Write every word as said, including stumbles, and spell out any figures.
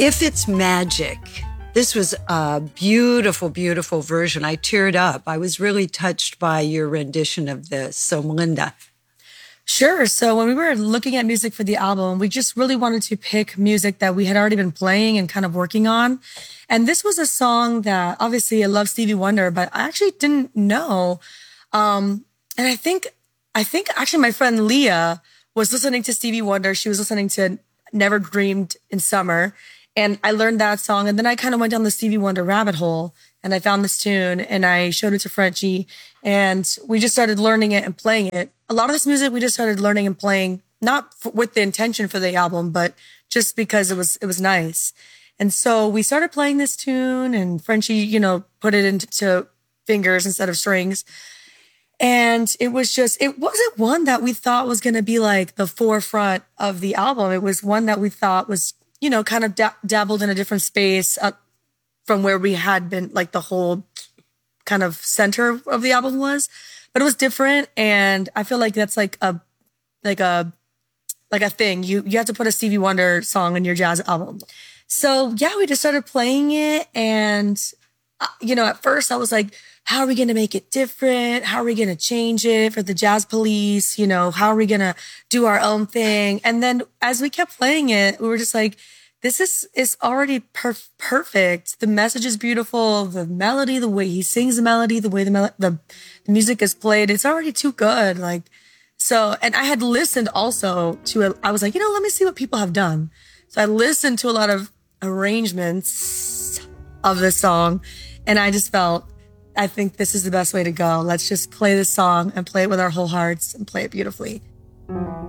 If It's Magic. This was a beautiful, beautiful version. I teared up. I was really touched by your rendition of this. So, Melinda. Sure. So when we were looking at music for the album, we just really wanted to pick music that we had already been playing and kind of working on. And this was a song that obviously I love Stevie Wonder, but I actually didn't know. Um, and I think, I think actually my friend Leah was listening to Stevie Wonder. She was listening to Never Dreamed in Summer. And I learned that song. And then I kind of went down the Stevie Wonder rabbit hole and I found this tune and I showed it to Frenchie and we just started learning it and playing it. A lot of this music we just started learning and playing, not f- with the intention for the album, but just because it was, it was nice. And so we started playing this tune and Frenchie, you know, put it into fingers instead of strings. And it was just, it wasn't one that we thought was going to be like the forefront of the album. It was one that we thought was, you know, kind of da- dabbled in a different space uh, from where we had been, like the whole kind of center of the album was, but it was different. And I feel like that's like a, like a, like a thing. You, you have to put a Stevie Wonder song on your jazz album. So yeah, we just started playing it. And, uh, you know, at first I was like, how are we going to make it different? How are we going to change it for the Jazz Police? You know, how are we going to do our own thing? And then as we kept playing it, we were just like, this is, is already perf- perfect. The message is beautiful. The melody, the way he sings the melody, the way the, mel- the, the music is played, it's already too good. Like, so, and I had listened also to, a, I was like, you know, let me see what people have done. So I listened to a lot of arrangements of the song and I just felt, I think this is the best way to go. Let's just play this song and play it with our whole hearts and play it beautifully.